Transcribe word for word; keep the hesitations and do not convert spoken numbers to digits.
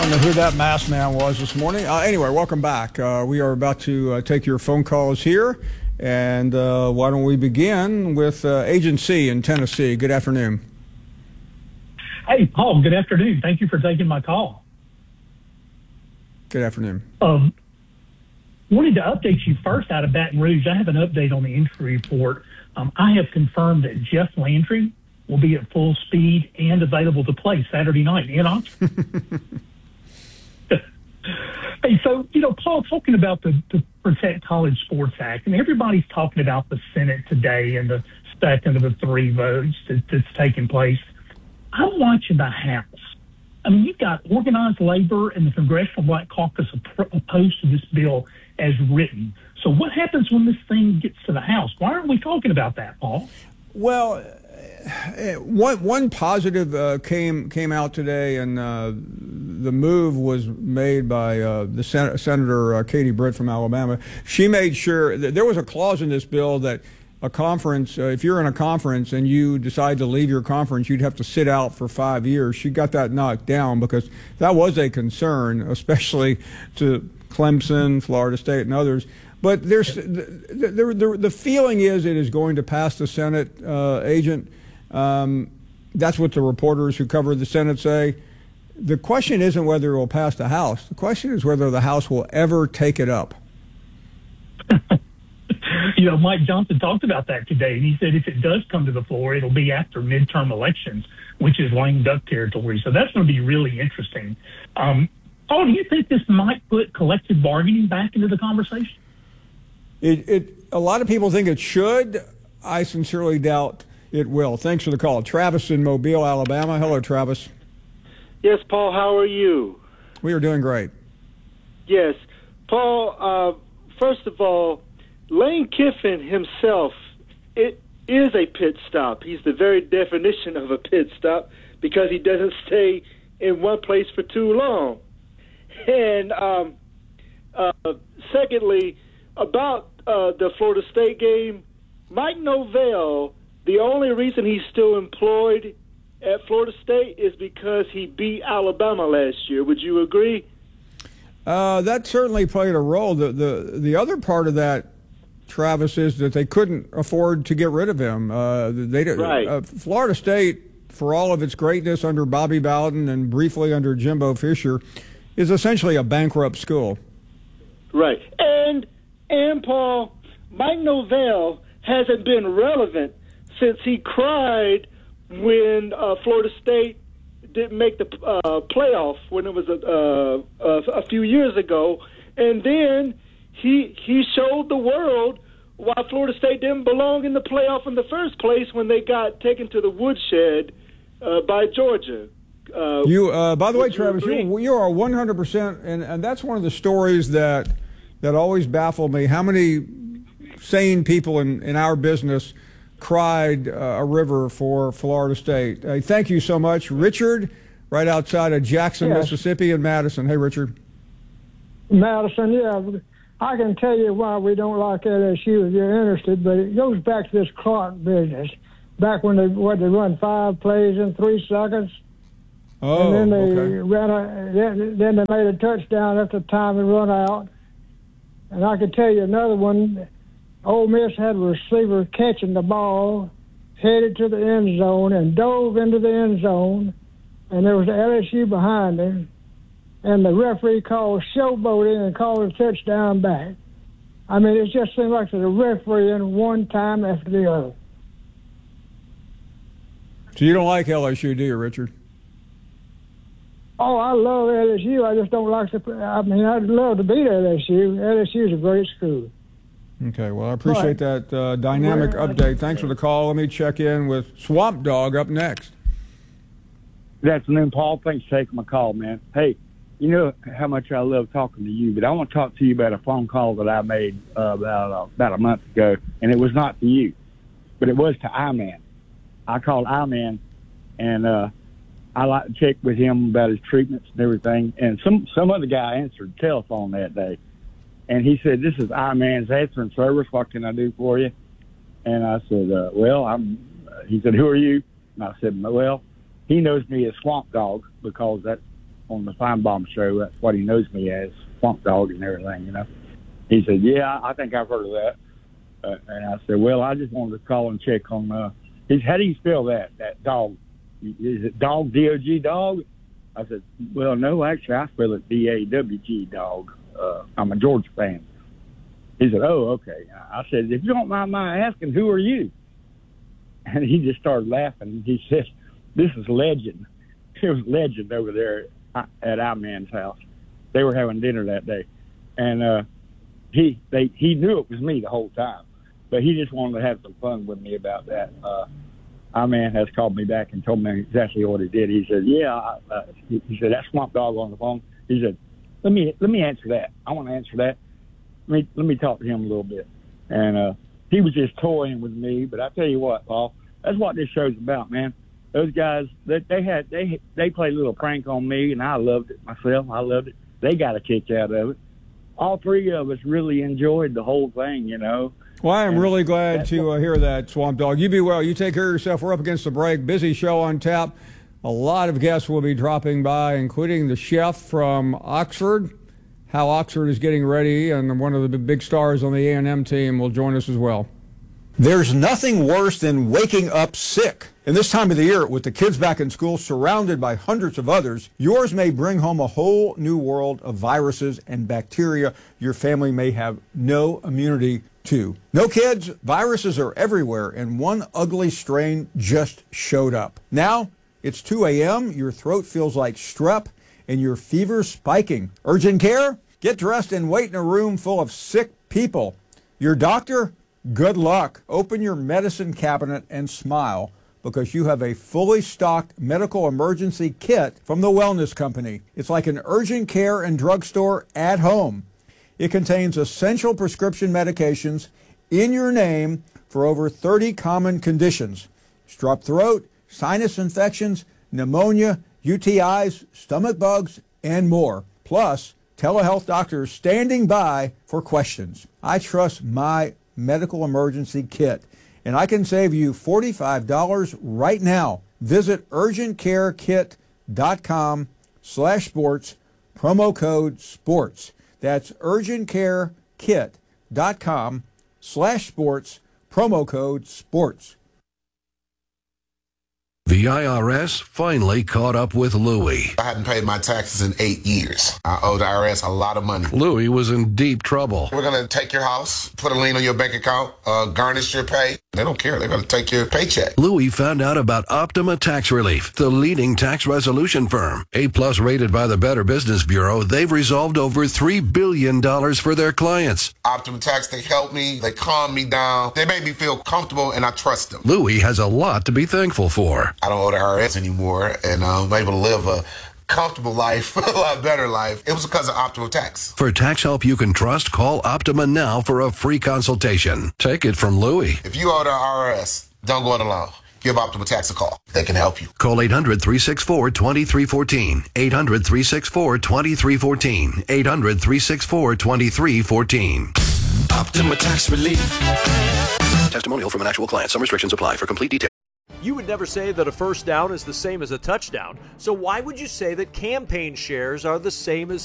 don't know who that masked man was this morning. Uh, anyway, welcome back. Uh, we are about to uh, take your phone calls here. And uh, why don't we begin with uh, Agent C in Tennessee. Good afternoon. Hey, Paul, good afternoon. Thank you for taking my call. Good afternoon. Um, wanted to update you first out of Baton Rouge. I have an update on the injury report. Um, I have confirmed that Jeff Landry will be at full speed and available to play Saturday night in Oxford. Hey, so, you know, Paul, talking about the, the Protect College Sports Act, and everybody's talking about the Senate today and the second of the three votes that, that's taking place. I'm watching the House. I mean, you've got organized labor and the Congressional Black Caucus opposed to this bill as written. So what happens when this thing gets to the House? Why aren't we talking about that, Paul? Well, one one positive uh, came came out today, and uh, the move was made by uh, the Sen- Senator uh, Katie Britt from Alabama. She made sure that there was a clause in this bill that a conference, uh, if you're in a conference and you decide to leave your conference, you'd have to sit out for five years. She got that knocked down because that was a concern, especially to Clemson, Florida State, and others. But there's the, the, the, the feeling is it is going to pass the Senate, uh, agent. Um, that's what the reporters who cover the Senate say. The question isn't whether it will pass the House. The question is whether the House will ever take it up. You know, Mike Johnson talked about that today, and he said if it does come to the floor, it'll be after midterm elections, which is lame duck territory. So that's going to be really interesting. Um, oh, do you think this might put collective bargaining back into the conversation? It, it, a lot of people think it should. I sincerely doubt it will. Thanks for the call. Travis in Mobile, Alabama. Hello, Travis. Yes, Paul, how are you? We are doing great. Yes. Paul, uh, first of all, Lane Kiffin himself, it is a pit stop. He's the very definition of a pit stop because he doesn't stay in one place for too long. And um, uh, secondly, about uh, the Florida State game, Mike Novell, the only reason he's still employed at Florida State is because he beat Alabama last year. Would you agree? Uh, that certainly played a role. The, the, the other part of that, Travis, is that they couldn't afford to get rid of him. Uh, they did, right. uh, Florida State, for all of its greatness under Bobby Bowden and briefly under Jimbo Fisher, is essentially a bankrupt school. Right. And, and Paul, Mike Novell hasn't been relevant since he cried when uh, Florida State didn't make the uh, playoff when it was a, uh, a few years ago. And then he he showed the world why Florida State didn't belong in the playoff in the first place when they got taken to the woodshed uh, by Georgia. Uh, you, uh, by the way, you Travis, you, you are one hundred percent, and, and that's one of the stories that that always baffled me. How many sane people in, in our business cried uh, a river for Florida State? Uh, thank you so much. Richard, right outside of Jackson, yes. Mississippi, and Madison. Hey, Richard. Madison, yeah. I can tell you why we don't like L S U if you're interested, but it goes back to this Clark business. Back when they what they run five plays in three seconds. Oh, and then they okay. ran a, then, then they made a touchdown after time had run out. And I can tell you another one. Ole Miss had a receiver catching the ball, headed to the end zone, and dove into the end zone, and there was the L S U behind him, and the referee called showboating and called a touchdown back. I mean, it just seemed like the refereeing one time after the other. So you don't like L S U, do you, Richard? Oh, I love L S U. I just don't like to. I mean, I'd love to beat L S U. L S U is a great school. Okay, well, I appreciate right. that uh, dynamic well, update. Thanks for the call. Let me check in with Swamp Dog up next. Good afternoon, Paul. Thanks for taking my call, man. Hey, you know how much I love talking to you, but I want to talk to you about a phone call that I made uh, about uh, about a month ago, and it was not to you, but it was to I-Man. I called I-Man, and uh, I like to check with him about his treatments and everything, and some, some other guy answered the telephone that day. And he said, "This is I-Man's answering service. What can I do for you?" And I said, uh, well, I'm, uh, he said, "Who are you?" And I said, well, he knows me as Swamp Dog because that on the Feinbaum show. That's what he knows me as, Swamp Dog and everything, you know. He said, yeah, I think I've heard of that. Uh, and I said, well, I just wanted to call and check on, uh, he said, how do you spell that, that dog? Is it dog, D O G, dog? I said, well, no, actually, I spell it D A W G, dog. Uh, I'm a Georgia fan. He said, oh, okay. I said, if you don't mind my asking, who are you? And he just started laughing. He said, this is legend. It was legend over there at our man's house. They were having dinner that day. And uh, he they he knew it was me the whole time. But he just wanted to have some fun with me about that. Uh, our man has called me back and told me exactly what he did. He said, yeah, uh, he, he said, that Swamp Dog on the phone. He said, let me let me answer that. I want to answer that. Let me, let me talk to him a little bit. And uh, he was just toying with me. But I tell you what, Paul, that's what this show's about, man. Those guys, they, they had they they played a little prank on me, and I loved it myself. I loved it. They got a kick out of it. All three of us really enjoyed the whole thing, you know. Well, I am and really glad to uh, hear that, Swamp Dog. You be well. You take care of yourself. We're up against the break. Busy show on tap. A lot of guests will be dropping by, including the chef from Oxford. How Oxford is getting ready, and one of the big stars on the A and M team will join us as well. There's nothing worse than waking up sick. And this time of the year, with the kids back in school, surrounded by hundreds of others, yours may bring home a whole new world of viruses and bacteria your family may have no immunity to. No, kids, viruses are everywhere, and one ugly strain just showed up. Now, it's two a m, your throat feels like strep, and your fever's spiking. Urgent care? Get dressed and wait in a room full of sick people. Your doctor? Good luck. Open your medicine cabinet and smile, because you have a fully stocked medical emergency kit from the Wellness Company. It's like an urgent care and drugstore at home. It contains essential prescription medications in your name for over thirty common conditions: strep throat, sinus infections, pneumonia, U T Is, stomach bugs, and more. Plus, telehealth doctors standing by for questions. I trust my medical emergency kit, and I can save you forty-five dollars right now. Visit urgentcarekit.com slash sports, promo code sports. That's urgentcarekit.com slash sports, promo code sports. The I R S finally caught up with Louie. I hadn't paid my taxes in eight years. I owe the I R S a lot of money. Louie was in deep trouble. We're going to take your house, put a lien on your bank account, uh, garnish your pay. They don't care. They're going to take your paycheck. Louie found out about Optima Tax Relief, the leading tax resolution firm. A-plus rated by the Better Business Bureau, they've resolved over three billion dollars for their clients. Optima Tax, they help me. They calm me down. They make me feel comfortable, and I trust them. Louie has a lot to be thankful for. I don't owe the I R S anymore, and I'm able to live a comfortable life, a lot better life. It was because of Optima Tax. For tax help you can trust, call Optima now for a free consultation. Take it from Louie. If you owe the I R S, don't go it alone. Give Optima Tax a call. They can help you. Call eight hundred, three six four, two three one four. eight hundred, three six four, two three one four. eight hundred, three six four, two three one four. Optima Tax Relief. Testimonial from an actual client. Some restrictions apply. For complete details. You would never say that a first down is the same as a touchdown, so why would you say that campaign shares are the same as